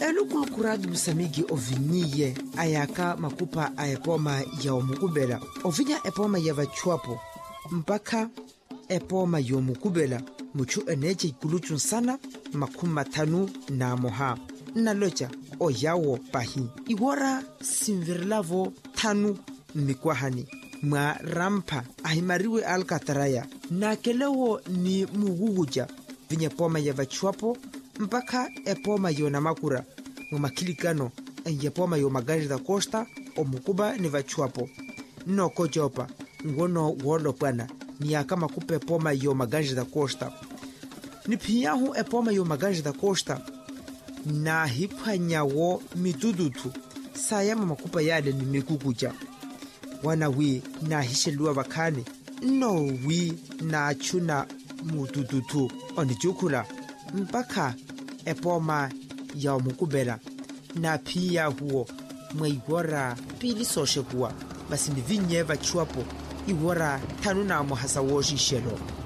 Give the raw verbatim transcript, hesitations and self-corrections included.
elukulukuradi musamigi ovinyiye ayaka makupa aepoma ya omukubela ovinya epoma ya vachuapo mpaka epoma ya omukubela muchu eneche ikuluchu sana makumi matanu na moha nalocha oyawo pahi iwora simvirilavo tanu mikwahani mwa rampa ahimariwe alkataraya na kelewo ni muguguja vinya poma ya vachuapo mpaka epoma yo namakura mumakilikano enye poma yo magari da costa omukuba ni vachuapo noko jopa ngono wolo pana ni akama kupe poma yo magari da costa ni piyahu epoma yo magari da costa na hiphanyawo mitudutu sayama makupa yale ni mikukuja wana wi na hishelua bakane no wi na chuna mutudutu onijukula mpaka epoma ya omukubela na pia huo mwaigora pili soshe kuwa basi ni vinye vachuapo iwora tanu na mohasa woshi shelo.